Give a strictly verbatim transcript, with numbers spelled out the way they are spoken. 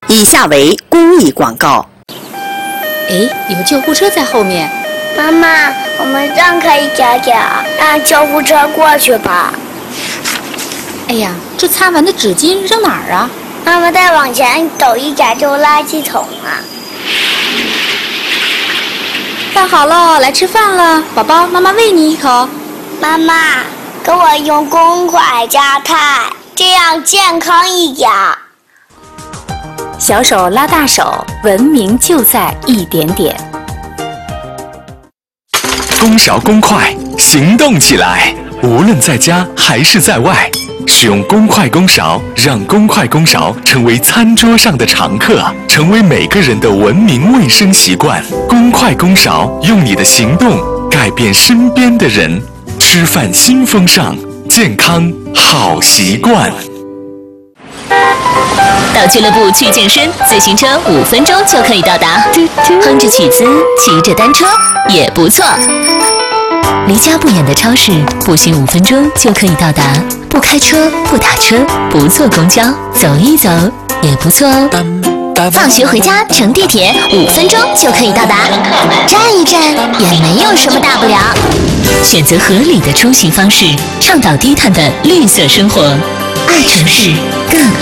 以下为公益广告。 哎，有救护车在后面。 妈妈，我们让开一点点，让救护车过去吧。 哎呀，这擦完的纸巾扔哪儿啊？ 妈妈，再往前走一点就垃圾桶了。 饭好了，来吃饭了，宝宝，妈妈喂你一口。 妈妈，给我用公筷夹菜，这样健康一点。 小手拉大手，文明就在一点点。 公勺公筷，行动起来！无论在家还是在外，使用公筷公勺，让公筷公勺成为餐桌上的常客，成为每个人的文明卫生习惯。公筷公勺，用你的行动改变身边的人。吃饭新风尚，健康好习惯。 到俱乐部去健身，自行车五分钟就可以到达。哼着曲子，骑着单车也不错。离家不远的超市，步行五分钟就可以到达。不开车，不打车，不坐公交，走一走也不错哦。放学回家乘地铁，五分钟就可以到达。站一站也没有什么大不了。选择合理的出行方式，倡导低碳的绿色生活，爱城市更